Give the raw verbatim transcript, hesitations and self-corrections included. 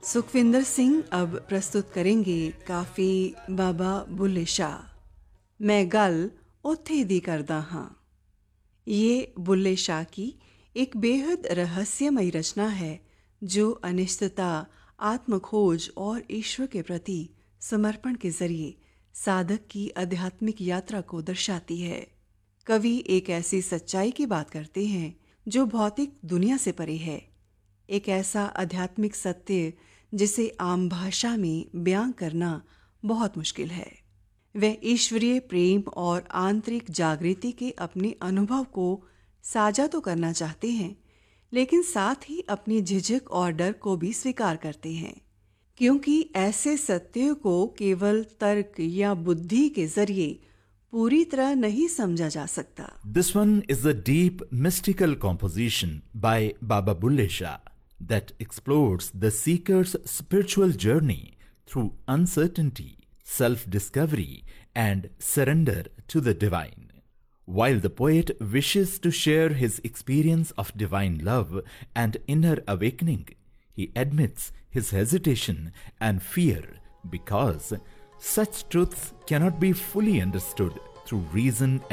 सुखविंदर सिंह अब प्रस्तुत करेंगे काफी बाबा बुल्ले शाह। मैं गल उत्थे दी करदा हां। ये बुल्ले शाह की एक बेहद रहस्यमयी रचना है जो अनिश्चितता, आत्मखोज और ईश्वर के प्रति समर्पण के जरिए साधक की आध्यात्मिक यात्रा को दर्शाती है। कवि एक ऐसी सच्चाई की बात करते हैं जो भौतिक दुनिया से परे है, एक ऐसा आध्यात्मिक सत्य जिसे आम भाषा में बयां करना बहुत मुश्किल है। वे ईश्वरीय प्रेम और आंतरिक जागृति के अपने अनुभव को साझा तो करना चाहते हैं, लेकिन साथ ही अपनी झिझक और डर को भी स्वीकार करते हैं, क्योंकि ऐसे सत्य को केवल तर्क या बुद्धि के जरिए पूरी तरह नहीं समझा जा सकता। This one is a deep mystical composition by Baba Bulle Shah that explores the seeker's spiritual journey through uncertainty, self-discovery, and surrender to the divine. While the poet wishes to share his experience of divine love and inner awakening, he admits his hesitation and fear because such truths cannot be fully understood through reason